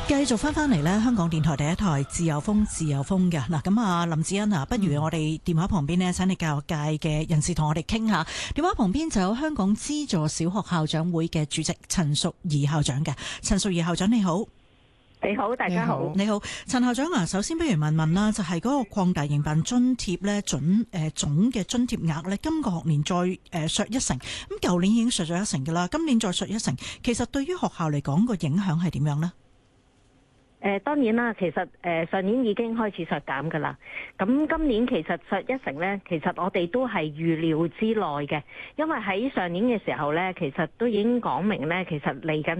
繼續翻嚟咧，香港電台第一台自由風嘅嗱，咁啊林子欣啊，不如我哋電話旁邊呢，請你教育界嘅人士同我哋傾下。電話旁邊就有香港資助小學校長會嘅主席陳淑儀校長嘅。陳淑儀校長你好。 你好，大家好。 你好，陳校長啊，首先不如問問啦，就係嗰個擴大營辦津貼咧，總嘅津貼額咧，今個學年再削一成，咁舊年已經削咗一成噶啦，今年再削一成，其實對於學校嚟講個影響係點樣呢？ 當然啦，其實上年已經開始削減㗎啦。咁今年其實削一成呢，其實我哋都係預料之內嘅，因為喺上年嘅時候呢，其實都已經講明呢，其實嚟緊